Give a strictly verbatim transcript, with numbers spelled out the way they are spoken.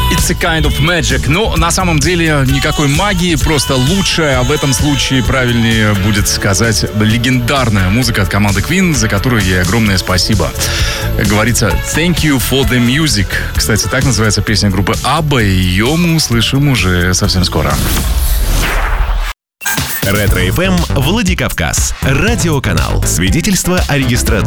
It's a kind of magic. Но на самом деле никакой магии, просто лучшая, а в этом случае правильнее будет сказать легендарная музыка от команды Queen, за которую ей огромное спасибо. Как говорится, thank you for the music. Кстати, так называется песня группы Абба, и ее мы услышим уже совсем скоро. Ретро-эф эм Владикавказ. Радиоканал. Свидетельство о регистрации.